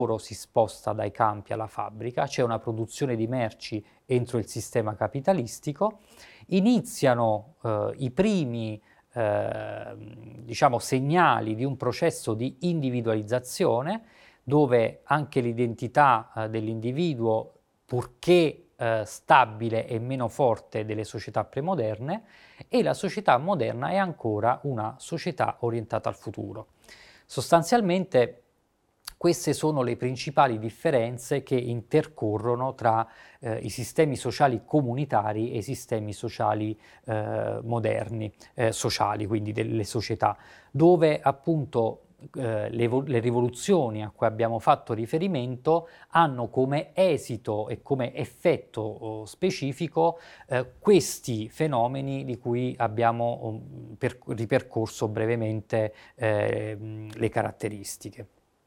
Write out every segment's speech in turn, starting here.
si sposta dai campi alla fabbrica, c'è una produzione di merci entro il sistema capitalistico, iniziano i primi diciamo segnali di un processo di individualizzazione dove anche l'identità dell'individuo, purché stabile e meno forte delle società premoderne, e la società moderna è ancora una società orientata al futuro. Sostanzialmente queste sono le principali differenze che intercorrono tra i sistemi sociali comunitari e i sistemi sociali moderni, sociali, quindi delle società, dove appunto le rivoluzioni a cui abbiamo fatto riferimento hanno come esito e come effetto specifico questi fenomeni di cui abbiamo ripercorso brevemente le caratteristiche.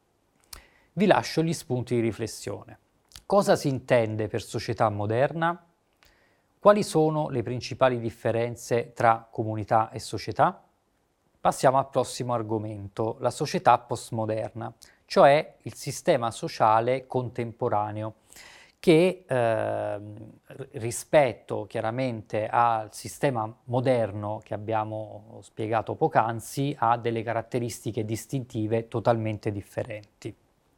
Vi lascio gli spunti di riflessione. Cosa si intende per società moderna? Quali sono le principali differenze tra comunità e società? Passiamo al prossimo argomento, la società postmoderna, cioè il sistema sociale contemporaneo, che rispetto chiaramente al sistema moderno che abbiamo spiegato poc'anzi ha delle caratteristiche distintive totalmente differenti.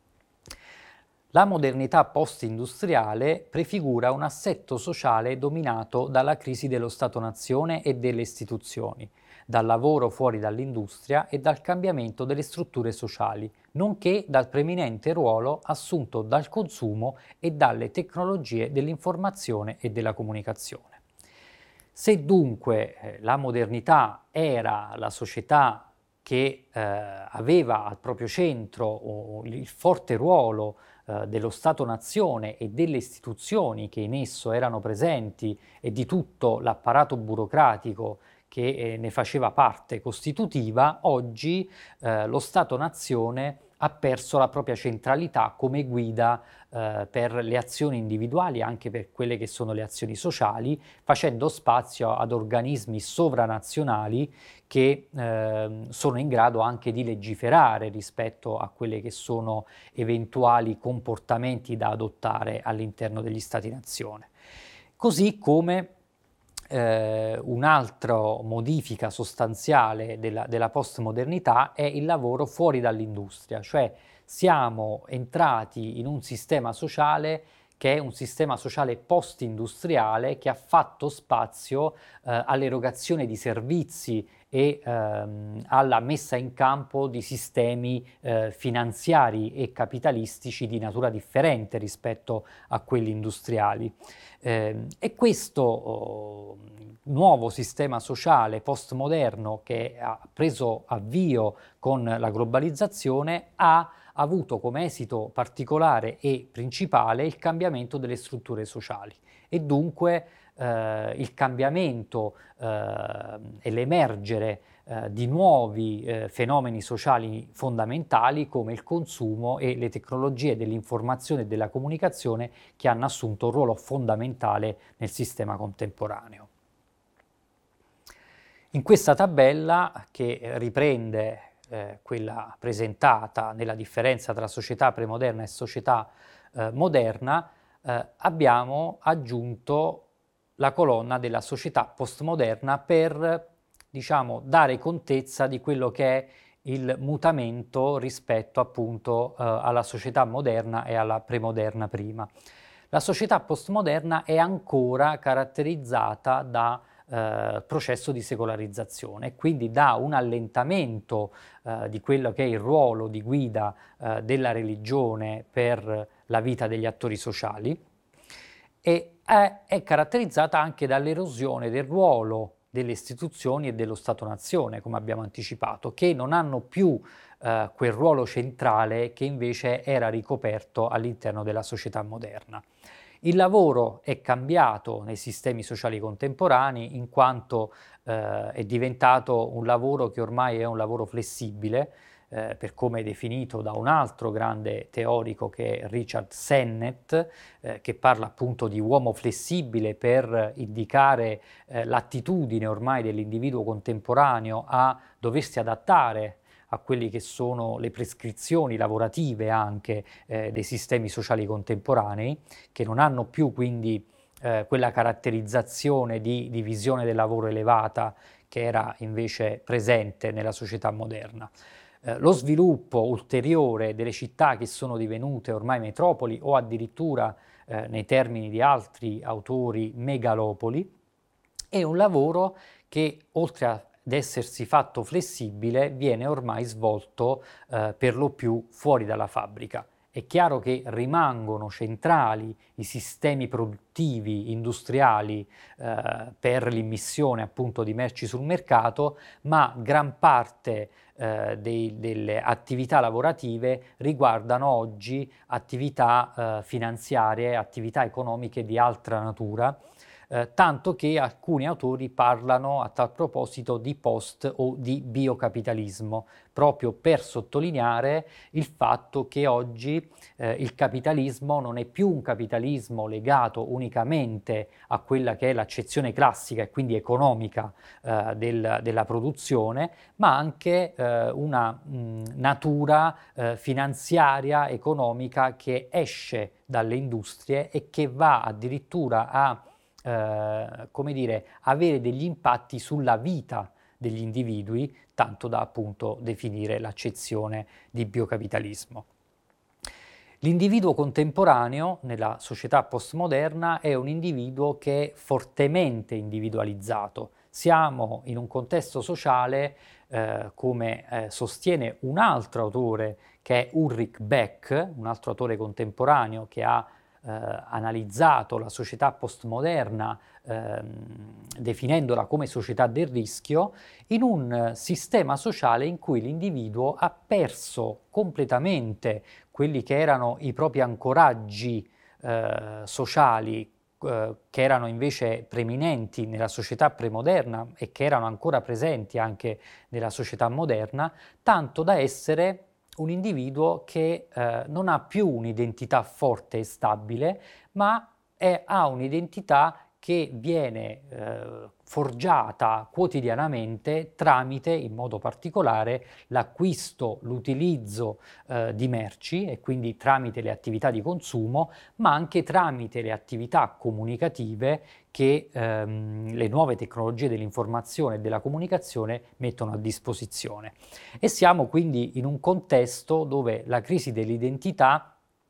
La modernità post-industriale prefigura un assetto sociale dominato dalla crisi dello Stato-nazione e delle istituzioni, dal lavoro fuori dall'industria e dal cambiamento delle strutture sociali, nonché dal preminente ruolo assunto dal consumo e dalle tecnologie dell'informazione e della comunicazione. Se dunque la modernità era la società che aveva al proprio centro il forte ruolo dello Stato-nazione e delle istituzioni che in esso erano presenti e di tutto l'apparato burocratico che ne faceva parte costitutiva, oggi lo Stato-nazione ha perso la propria centralità come guida per le azioni individuali, anche per quelle che sono le azioni sociali, facendo spazio ad organismi sovranazionali che sono in grado anche di legiferare rispetto a quelle che sono eventuali comportamenti da adottare all'interno degli Stati-nazione. Così come un'altra modifica sostanziale della postmodernità è il lavoro fuori dall'industria, cioè siamo entrati in un sistema sociale che è un sistema sociale post-industriale che ha fatto spazio all'erogazione di servizi e alla messa in campo di sistemi finanziari e capitalistici di natura differente rispetto a quelli industriali. E questo nuovo sistema sociale postmoderno che ha preso avvio con la globalizzazione ha avuto come esito particolare e principale il cambiamento delle strutture sociali e dunque il cambiamento e l'emergere di nuovi fenomeni sociali fondamentali come il consumo e le tecnologie dell'informazione e della comunicazione che hanno assunto un ruolo fondamentale nel sistema contemporaneo. In questa tabella, che riprende quella presentata nella differenza tra società premoderna e società moderna, abbiamo aggiunto la colonna della società postmoderna per, diciamo, dare contezza di quello che è il mutamento rispetto appunto alla società moderna e alla premoderna prima. La società postmoderna è ancora caratterizzata da processo di secolarizzazione, quindi da un allentamento di quello che è il ruolo di guida della religione per la vita degli attori sociali e è caratterizzata anche dall'erosione del ruolo delle istituzioni e dello Stato-nazione, come abbiamo anticipato, che non hanno più quel ruolo centrale che invece era ricoperto all'interno della società moderna. Il lavoro è cambiato nei sistemi sociali contemporanei in quanto è diventato un lavoro che ormai è un lavoro flessibile, per come è definito da un altro grande teorico che è Richard Sennett, che parla appunto di uomo flessibile per indicare l'attitudine ormai dell'individuo contemporaneo a doversi adattare a quelli che sono le prescrizioni lavorative anche dei sistemi sociali contemporanei, che non hanno più quindi quella caratterizzazione di divisione del lavoro elevata che era invece presente nella società moderna. Lo sviluppo ulteriore delle città che sono divenute ormai metropoli o addirittura nei termini di altri autori megalopoli, è un lavoro che oltre ad essersi fatto flessibile viene ormai svolto per lo più fuori dalla fabbrica. È chiaro che rimangono centrali i sistemi produttivi industriali per l'immissione appunto di merci sul mercato, ma gran parte delle attività lavorative riguardano oggi attività finanziarie, attività economiche di altra natura, tanto che alcuni autori parlano a tal proposito di post o di biocapitalismo, proprio per sottolineare il fatto che oggi il capitalismo non è più un capitalismo legato unicamente a quella che è l'accezione classica e quindi economica della produzione, ma anche una natura finanziaria, economica che esce dalle industrie e che va addirittura a come dire, avere degli impatti sulla vita degli individui, tanto da appunto definire l'accezione di biocapitalismo. L'individuo contemporaneo nella società postmoderna è un individuo che è fortemente individualizzato. Siamo in un contesto sociale, come sostiene un altro autore che è Ulrich Beck, un altro autore contemporaneo che ha analizzato la società postmoderna definendola come società del rischio, in un sistema sociale in cui l'individuo ha perso completamente quelli che erano i propri ancoraggi sociali, che erano invece preminenti nella società premoderna e che erano ancora presenti anche nella società moderna, tanto da essere un individuo che non ha più un'identità forte e stabile, ma ha un'identità che viene forgiata quotidianamente tramite, in modo particolare, l'acquisto, l'utilizzo di merci e quindi tramite le attività di consumo, ma anche tramite le attività comunicative che le nuove tecnologie dell'informazione e della comunicazione mettono a disposizione. E siamo quindi in un contesto dove la crisi dell'identità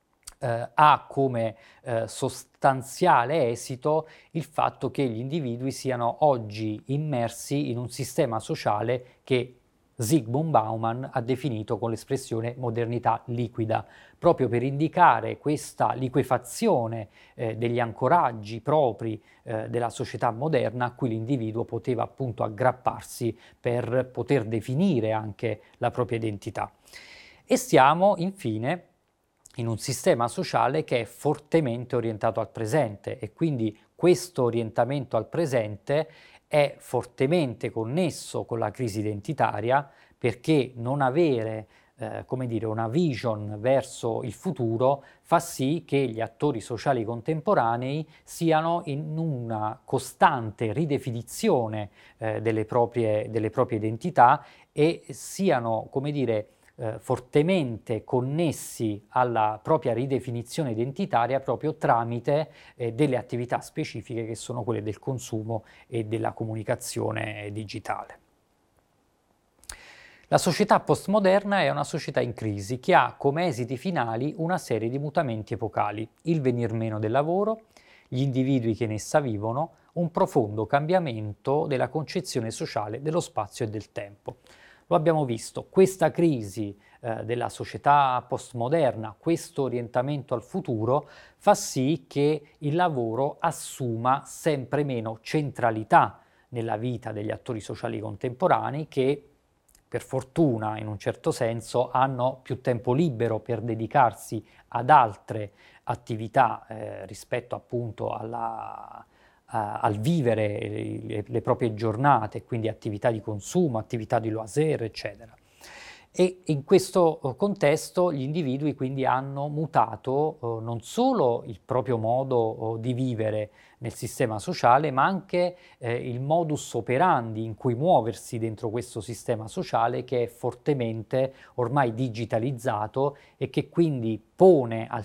ha come sostanziale esito il fatto che gli individui siano oggi immersi in un sistema sociale che Zygmunt Bauman ha definito con l'espressione modernità liquida, proprio per indicare questa liquefazione degli ancoraggi propri della società moderna a cui l'individuo poteva appunto aggrapparsi per poter definire anche la propria identità. E siamo infine in un sistema sociale che è fortemente orientato al presente e quindi questo orientamento al presente è fortemente connesso con la crisi identitaria, perché non avere come dire, una vision verso il futuro fa sì che gli attori sociali contemporanei siano in una costante ridefinizione delle proprie identità e siano, come dire, fortemente connessi alla propria ridefinizione identitaria proprio tramite delle attività specifiche che sono quelle del consumo e della comunicazione digitale. La società postmoderna è una società in crisi che ha come esiti finali una serie di mutamenti epocali: il venir meno del lavoro, gli individui che in essa vivono, un profondo cambiamento della concezione sociale dello spazio e del tempo. Lo abbiamo visto, questa crisi della società postmoderna, questo orientamento al futuro fa sì che il lavoro assuma sempre meno centralità nella vita degli attori sociali contemporanei che, per fortuna, in un certo senso, hanno più tempo libero per dedicarsi ad altre attività rispetto appunto al vivere le proprie giornate, quindi attività di consumo, attività di loisir, eccetera. E in questo contesto gli individui quindi hanno mutato non solo il proprio modo di vivere nel sistema sociale, ma anche il modus operandi in cui muoversi dentro questo sistema sociale, che è fortemente ormai digitalizzato e che quindi pone al